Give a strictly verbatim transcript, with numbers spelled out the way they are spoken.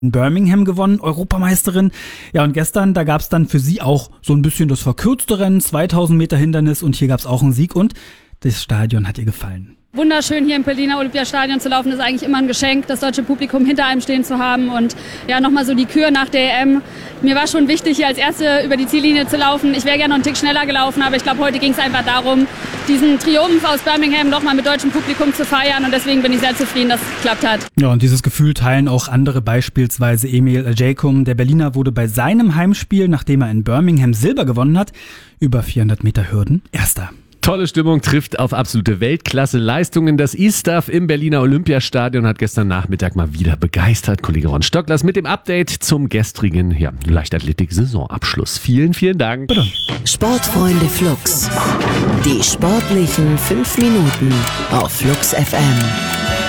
in Birmingham gewonnen, Europameisterin. Ja, und gestern, da gab es dann für sie auch so ein bisschen das verkürzte Rennen, zweitausend Meter Hindernis, und hier gab es auch einen Sieg und das Stadion hat ihr gefallen. Wunderschön hier im Berliner Olympiastadion zu laufen, ist eigentlich immer ein Geschenk, das deutsche Publikum hinter einem stehen zu haben und ja, nochmal so die Kür nach der E M. Mir war schon wichtig, hier als Erste über die Ziellinie zu laufen. Ich wäre gerne noch einen Tick schneller gelaufen, aber ich glaube, heute ging es einfach darum, diesen Triumph aus Birmingham nochmal mit deutschem Publikum zu feiern, und deswegen bin ich sehr zufrieden, dass es geklappt hat. Ja, und dieses Gefühl teilen auch andere, beispielsweise Emil Jacum. Der Berliner wurde bei seinem Heimspiel, nachdem er in Birmingham Silber gewonnen hat, über vierhundert Meter Hürden Erster. Tolle Stimmung trifft auf absolute Weltklasse-Leistungen. Das E-Staff im Berliner Olympiastadion hat gestern Nachmittag mal wieder begeistert. Kollege Ron Stocklers mit dem Update zum gestrigen ja, Leichtathletik-Saisonabschluss. Vielen, vielen Dank. Bitte. Sportfreunde Flux. Die sportlichen fünf Minuten auf Flux F M.